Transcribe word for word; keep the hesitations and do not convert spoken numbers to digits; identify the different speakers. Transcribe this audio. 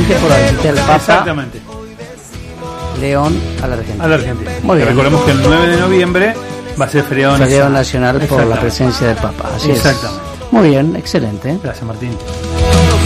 Speaker 1: solamente por la visita del Papa.
Speaker 2: Exactamente.
Speaker 1: León a la Argentina.
Speaker 2: A la Argentina.
Speaker 1: Muy bien.
Speaker 2: Recordemos que el nueve de noviembre va a ser feriado,
Speaker 1: feriado nacional por la presencia del Papa. Así
Speaker 2: Exactamente.
Speaker 1: es. Muy bien, excelente.
Speaker 2: Gracias, Martín.